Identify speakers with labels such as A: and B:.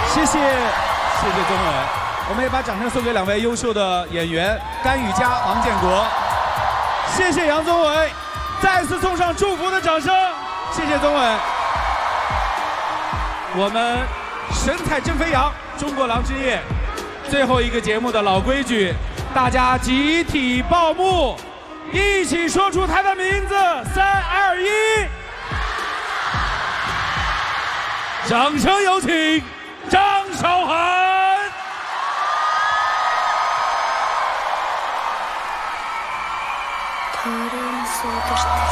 A: 谢谢宗伟，我们也把掌声送给2位优秀的演员甘雨佳、王建国。谢谢杨宗纬，再次送上祝福的掌声。谢谢宗伟。我们神采真飞扬，中国狼之夜，最后一个节目的老规矩，大家集体报幕，一起说出他的名字。3、2、1，掌声有请张韶涵。
B: 通り過ごして